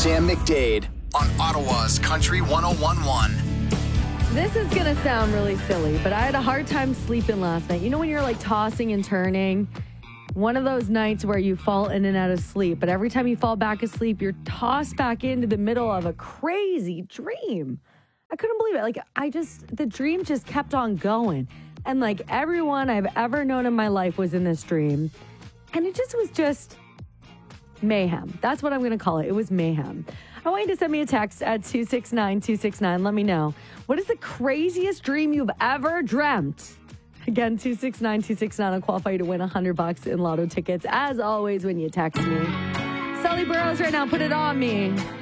Sam McDade on Ottawa's Country 101.1. This is going to sound really silly, but I had a hard time sleeping last night. You know when you're like tossing and turning? One of those nights where you fall in and out of sleep, but every time you fall back asleep, you're tossed back into the middle of a crazy dream. I couldn't believe it. The dream just kept on going. And like everyone I've ever known in my life was in this dream. And it was just mayhem. That's what I'm going to call it. It was mayhem. I want you to send me a text at 269-269. Let me know. What is the craziest dream you've ever dreamt? Again, 269-269. I'll qualify you to win $100 in lotto tickets. As always, when you text me. Sully Burrows right now. Put it on me.